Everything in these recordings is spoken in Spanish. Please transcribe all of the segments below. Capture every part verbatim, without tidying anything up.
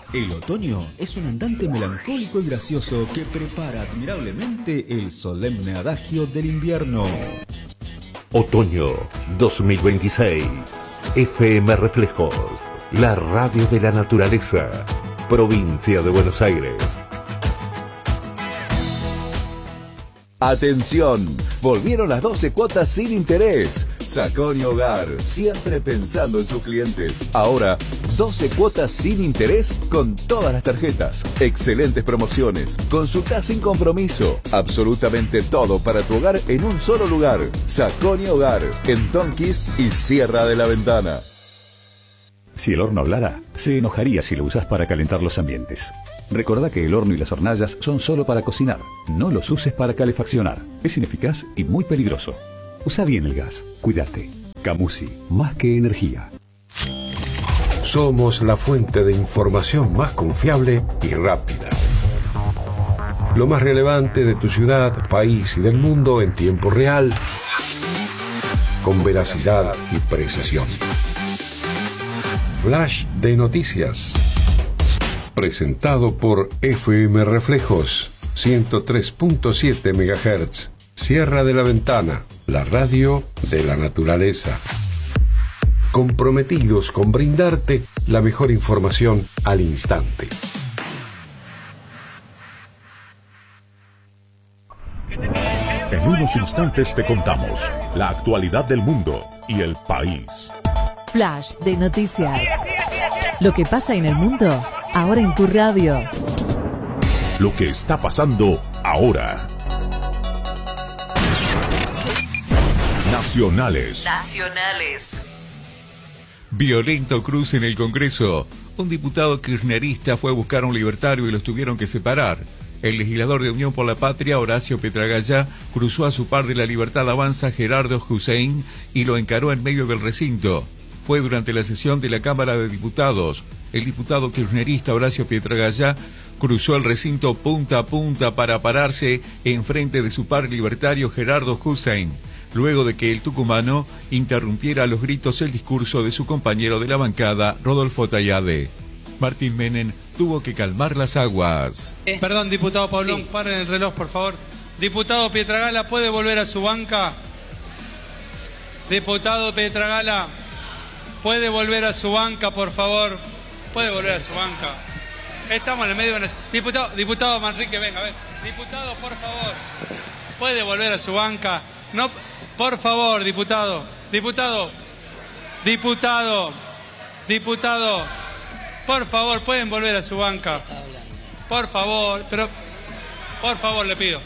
El otoño es un andante melancólico y gracioso que prepara admirablemente el solemne adagio del invierno. Otoño dos mil veintiséis. F M Reflejos, la radio de la naturaleza, provincia de Buenos Aires. Atención, volvieron las doce cuotas sin interés. Saconi Hogar, siempre pensando en sus clientes. Ahora, doce cuotas sin interés con todas las tarjetas. Excelentes promociones, consulta sin compromiso. Absolutamente todo para tu hogar en un solo lugar. Saconi Hogar, en Tonquist y Sierra de la Ventana. Si el horno hablara, se enojaría si lo usas para calentar los ambientes. Recordá que el horno y las hornallas son solo para cocinar. No los uses para calefaccionar. Es ineficaz y muy peligroso. Usa bien el gas. Cuídate. Camusi, más que energía. Somos la fuente de información más confiable y rápida. Lo más relevante de tu ciudad, país y del mundo en tiempo real, con veracidad y precisión. Flash de noticias. Presentado por F M Reflejos, ciento tres punto siete megahertz, Sierra de la Ventana, la radio de la naturaleza. Comprometidos con brindarte la mejor información al instante. En unos instantes te contamos la actualidad del mundo y el país. Flash de noticias. Lo que pasa en el mundo, ahora en tu radio. Lo que está pasando ahora. Nacionales. Nacionales. Violento cruce en el Congreso. Un diputado kirchnerista fue a buscar a un libertario y los tuvieron que separar. El legislador de Unión por la Patria, Horacio Pietragalla, cruzó a su par de la Libertad Avanza, Gerardo Hussein, y lo encaró en medio del recinto. Fue durante la sesión de la Cámara de Diputados. El diputado kirchnerista Horacio Pietragalla cruzó el recinto punta a punta para pararse enfrente de su par libertario Gerardo Hussein, luego de que el tucumano interrumpiera a los gritos el discurso de su compañero de la bancada, Rodolfo Tayade. Martín Menem tuvo que calmar las aguas. Eh, Perdón, diputado Paulón, sí. Paren el reloj, por favor. Diputado Pietragalla, ¿puede volver a su banca? Diputado Pietragalla, ¿puede volver a su banca, por favor? Puede volver a su banca. Estamos en el medio de una... Diputado, diputado Manrique, venga, a ver. Diputado, por favor, ¿puede volver a su banca? No, por favor, diputado. Diputado. Diputado. Diputado. Por favor, pueden volver a su banca. Por favor, pero... Por favor, le pido.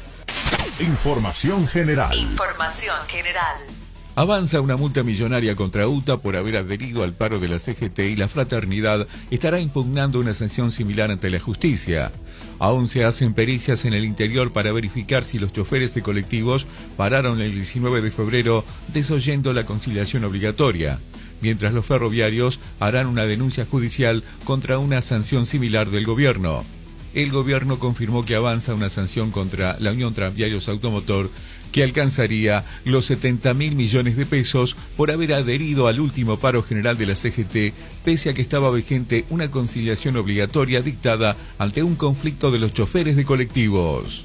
Información general. Información general. Avanza una multa millonaria contra U T A por haber adherido al paro de la C G T y la Fraternidad estará impugnando una sanción similar ante la justicia. Aún se hacen pericias en el interior para verificar si los choferes de colectivos pararon el diecinueve de febrero desoyendo la conciliación obligatoria, mientras los ferroviarios harán una denuncia judicial contra una sanción similar del gobierno. El gobierno confirmó que avanza una sanción contra la Unión Tranviarios Automotor que alcanzaría los setenta mil millones de pesos por haber adherido al último paro general de la C G T, pese a que estaba vigente una conciliación obligatoria dictada ante un conflicto de los choferes de colectivos.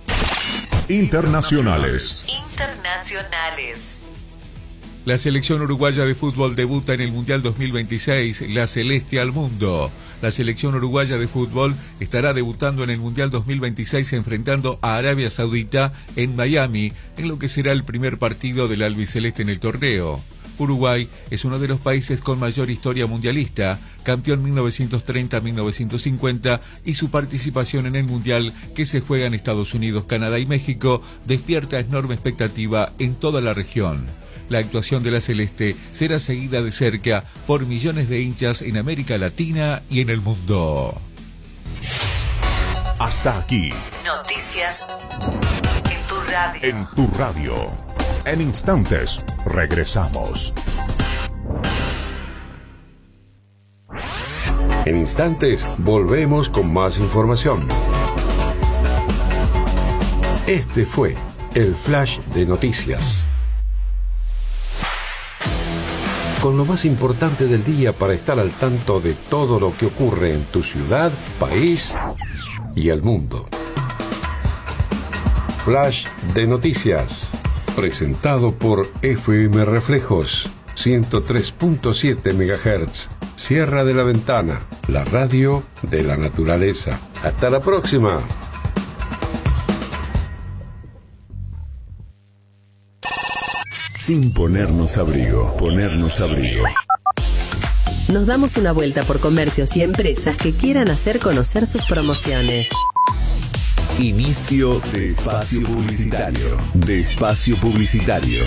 Internacionales. Internacionales. La selección uruguaya de fútbol debuta en el Mundial dos mil veintiséis, la Celeste al Mundo. La selección uruguaya de fútbol estará debutando en el Mundial dos mil veintiséis enfrentando a Arabia Saudita en Miami, en lo que será el primer partido del albiceleste en el torneo. Uruguay es uno de los países con mayor historia mundialista, campeón mil novecientos treinta a mil novecientos cincuenta, y su participación en el Mundial, que se juega en Estados Unidos, Canadá y México, despierta enorme expectativa en toda la región. La actuación de la Celeste será seguida de cerca por millones de hinchas en América Latina y en el mundo. Hasta aquí. Noticias en tu radio. En tu radio. En instantes, regresamos. En instantes, volvemos con más información. Este fue el Flash de Noticias. con lo más importante del día para estar al tanto de todo lo que ocurre en tu ciudad, país y el mundo. Flash de Noticias, presentado por F M Reflejos, ciento tres punto siete megahertz, Sierra de la Ventana, la radio de la naturaleza. Hasta la próxima. Sin ponernos abrigo, ponernos abrigo. Nos damos una vuelta por comercios y empresas que quieran hacer conocer sus promociones. Inicio de espacio publicitario. De espacio publicitario.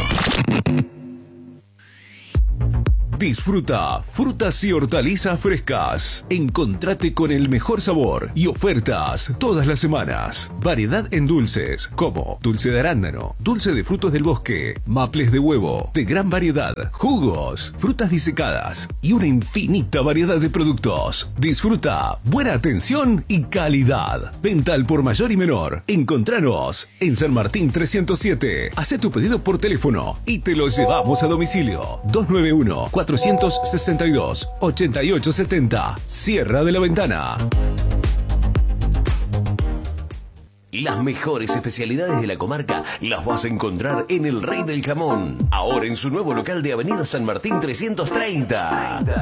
Disfruta frutas y hortalizas frescas. Encontrate con el mejor sabor y ofertas todas las semanas. Variedad en dulces como dulce de arándano, dulce de frutos del bosque, maples de huevo, de gran variedad, jugos, frutas disecadas y una infinita variedad de productos. Disfruta buena atención y calidad. Venta al por mayor y menor. Encontranos en San Martín trescientos siete. Haz tu pedido por teléfono y te lo llevamos a domicilio. dos nueve uno, cuatro seis dos, ocho ocho siete cero. Sierra de la Ventana. Las mejores especialidades de la comarca las vas a encontrar en El Rey del Jamón. Ahora en su nuevo local de Avenida San Martín trescientos treinta.